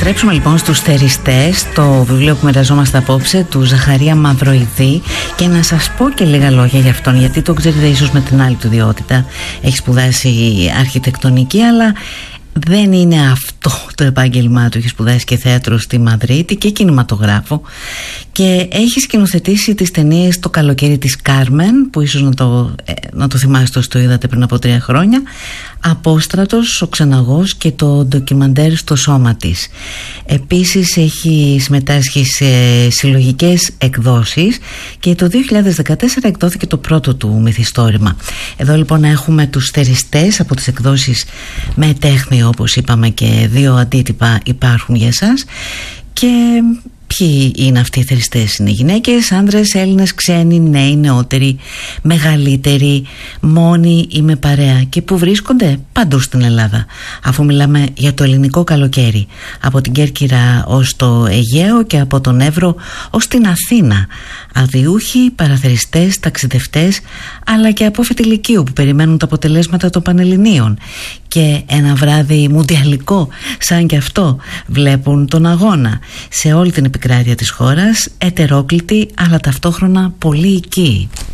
επιστρέψουμε λοιπόν στους θεριστές, το βιβλίο που μοιραζόμαστε απόψε του Ζαχαρία Μαυροειδή, και να σας πω και λίγα λόγια για αυτόν, γιατί το ξέρετε ίσως με την άλλη του ιδιότητα. Έχει σπουδάσει αρχιτεκτονική, αλλά δεν είναι αυτό το επάγγελμά του. Έχει σπουδάσει και θέατρο στη Μαδρίτη και κινηματογράφο, και έχει σκηνοθετήσει τις ταινίες «Το καλοκαίρι της Κάρμεν», που ίσως να το θυμάστε όσοι το είδατε πριν από 3 χρόνια, «Απόστρατος», «Ο Ξεναγός» και το ντοκιμαντέρ «Στο σώμα της». Επίσης έχει συμμετάσχει σε συλλογικές εκδόσεις και το 2014 εκδόθηκε το πρώτο του μυθιστόρημα. Εδώ λοιπόν έχουμε τους θεριστές από τις εκδόσεις Με Τέχνη, όπως είπαμε, και 2 αντίτυπα υπάρχουν για σας. Και ποιοι είναι αυτοί οι θεριστές? Είναι γυναίκες, άνδρες, Έλληνες, ξένοι, νέοι, νεότεροι, μεγαλύτεροι, μόνοι ή με παρέα? Και που βρίσκονται? Παντού στην Ελλάδα, αφού μιλάμε για το ελληνικό καλοκαίρι, από την Κέρκυρα ως το Αιγαίο και από τον Εύρο ως την Αθήνα. Αδιούχοι, παραθεριστές, ταξιδευτές, αλλά και απόφοιτοι λυκείου που περιμένουν τα αποτελέσματα των Πανελληνίων και ένα βράδυ μουντιαλικό σαν και αυτό βλέπουν τον αγώνα. Σε όλη την επικράτεια της χώρας, ετερόκλητοι αλλά ταυτόχρονα πολύ οικοί.